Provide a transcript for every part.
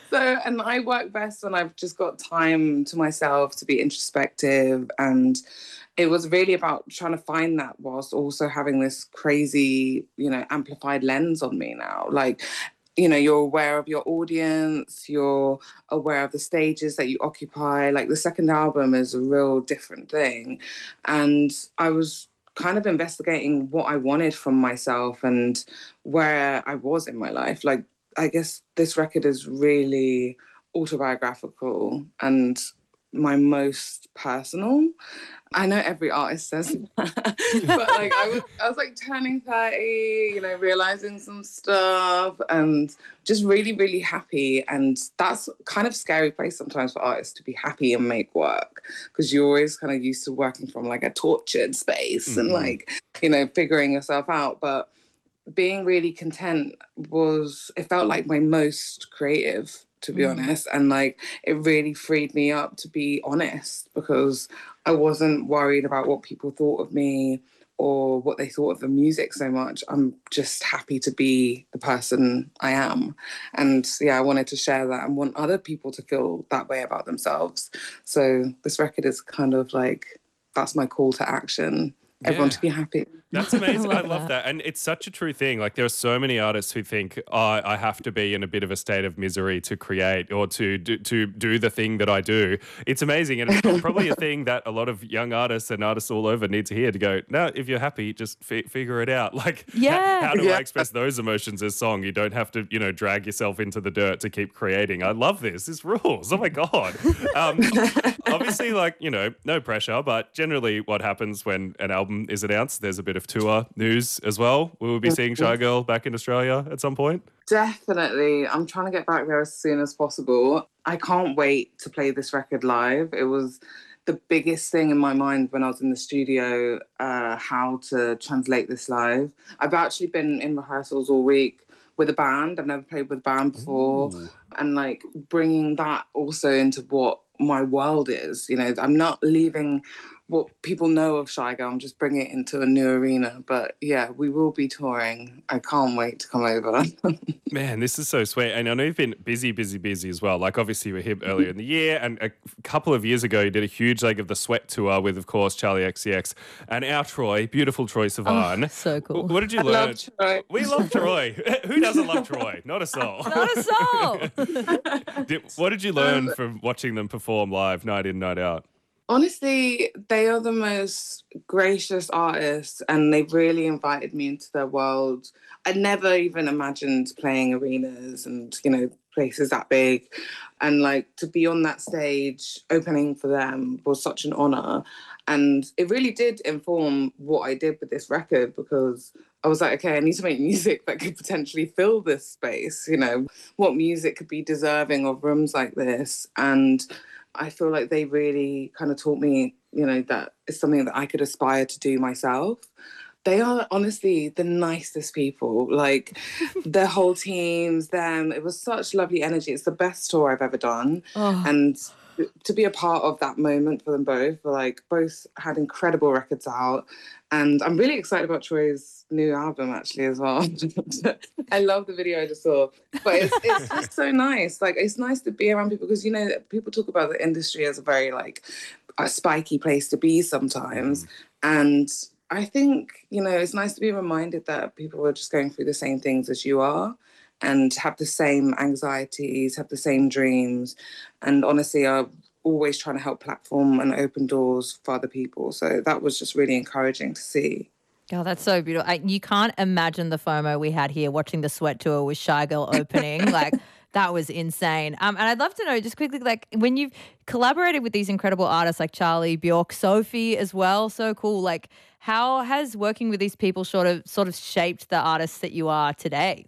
And I work best when I've just got time to myself to be introspective. And it was really about trying to find that whilst also having this crazy, amplified lens on me now. Like, you're aware of your audience, you're aware of the stages that you occupy. Like the second album is a real different thing. And I was kind of investigating what I wanted from myself and where I was in my life. Like, I guess this record is really autobiographical and my most personal. I know every artist says that, but like I was like turning 30, realizing some stuff and just really, really happy. And that's kind of scary place sometimes for artists to be happy and make work because you're always kind of used to working from like a tortured space and like, figuring yourself out. But being really content it felt like my most creative, to be honest. And like, it really freed me up to be honest because I wasn't worried about what people thought of me or what they thought of the music so much. I'm just happy to be the person I am. And I wanted to share that and want other people to feel that way about themselves. So this record is kind of like, that's my call to action. Everyone to be happy. That's amazing. I love that. And it's such a true thing. Like there are so many artists who think, I have to be in a bit of a state of misery to create or to do the thing that I do. It's amazing. And it's probably a thing that a lot of young artists and artists all over need to hear to go, no, if you're happy, just figure it out. Like, how do I express those emotions as song? You don't have to, drag yourself into the dirt to keep creating. I love this. This rules. Oh my God. Obviously, like, no pressure, but generally what happens when an album is announced, there's a bit of tour news as well. We will be seeing Shy Girl back in Australia at some point. Definitely. I'm trying to get back there as soon as possible. I can't wait to play this record live. It was the biggest thing in my mind when I was in the studio, how to translate this live. I've actually been in rehearsals all week with a band. I've never played with a band before. Ooh. And like bringing that also into what my world is. I'm not leaving what people know of Shy Girl. I'm just bringing it into a new arena. But yeah, we will be touring. I can't wait to come over. Man, this is so sweet. And I know you've been busy as well. Like obviously we're here earlier in the year and a couple of years ago you did a huge leg of the Sweat tour with, of course, Charlie XCX and our Troy, beautiful Troy Sivan. Oh, so cool. What did you learn? I love Troy. We love Troy. Who doesn't love Troy? Not a soul. Not a soul. What did you learn from watching them perform live night in, night out? Honestly, they are the most gracious artists and they really invited me into their world. I never even imagined playing arenas and, places that big. And like to be on that stage opening for them was such an honor. And it really did inform what I did with this record because I was like, okay, I need to make music that could potentially fill this space. What music could be deserving of rooms like this? And I feel like they really kind of taught me, that it's something that I could aspire to do myself. They are honestly the nicest people, like their whole teams, them. It was such lovely energy. It's the best tour I've ever done. Oh. And to be a part of that moment for them both, both had incredible records out. And I'm really excited about Troy's new album actually as well. I love the video I just saw. But it's just so nice. Like it's nice to be around people because people talk about the industry as a very a spiky place to be sometimes. And I think, it's nice to be reminded that people are just going through the same things as you are and have the same anxieties, have the same dreams, and honestly are always trying to help platform and open doors for other people. So that was just really encouraging to see. Oh, that's so beautiful. You can't imagine the FOMO we had here watching the Sweat tour with Shy Girl opening. That was insane. And I'd love to know just quickly, when you've collaborated with these incredible artists like Charlie, Bjork, Sophie as well, so cool. How has working with these people sort of shaped the artists that you are today?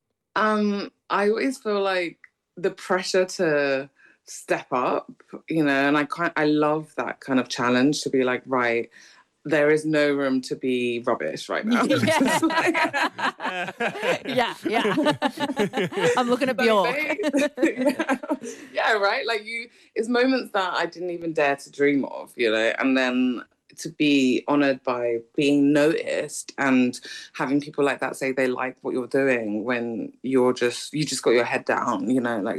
I always feel like the pressure to step up, and I love that kind of challenge to be like, right, there is no room to be rubbish right now. Yeah. I'm looking at Bjork. Yeah, right? It's moments that I didn't even dare to dream of, and then to be honoured by being noticed and having people like that say they like what you're doing when you just got your head down,